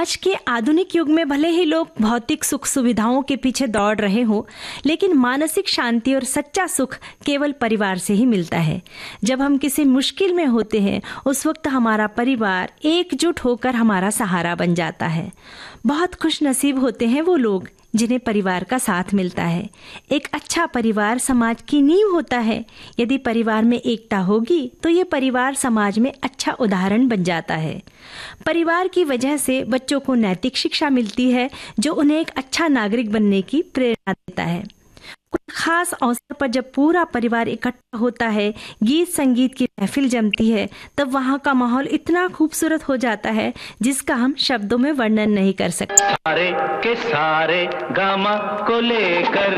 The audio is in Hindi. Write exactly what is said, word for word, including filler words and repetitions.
आज के आधुनिक युग में भले ही लोग भौतिक सुख सुविधाओं के पीछे दौड़ रहे हो, लेकिन मानसिक शांति और सच्चा सुख केवल परिवार से ही मिलता है। जब हम किसी मुश्किल में होते हैं, उस वक्त हमारा परिवार एकजुट होकर हमारा सहारा बन जाता है। बहुत खुश नसीब होते हैं वो लोग जिन्हें परिवार का साथ मिलता है। एक अच्छा परिवार समाज की नींव होता है। यदि परिवार में एकता होगी तो ये परिवार समाज में अच्छा उदाहरण बन जाता है। परिवार की वजह से बच्चों को नैतिक शिक्षा मिलती है, जो उन्हें एक अच्छा नागरिक बनने की प्रेरणा देता है। कुछ खास अवसर पर जब पूरा परिवार इकट्ठा होता है, गीत संगीत की महफिल जमती है, तब वहाँ का माहौल इतना खूबसूरत हो जाता है जिसका हम शब्दों में वर्णन नहीं कर सकते। सारे के सारे गामा को लेकर